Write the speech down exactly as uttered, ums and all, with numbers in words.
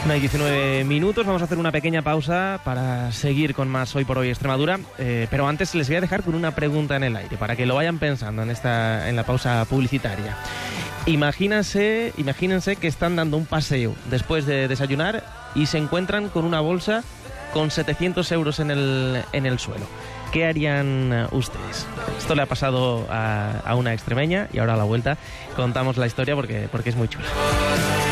Una y diecinueve minutos, vamos a hacer una pequeña pausa para seguir con más Hoy por Hoy Extremadura, eh, pero antes les voy a dejar con una pregunta en el aire, para que lo vayan pensando en, esta, en la pausa publicitaria. Imagínense, imagínense que están dando un paseo después de desayunar y se encuentran con una bolsa con setecientos euros en el, en el suelo. ¿Qué harían ustedes? Esto le ha pasado a, a una extremeña y ahora a la vuelta contamos la historia porque, porque es muy chula.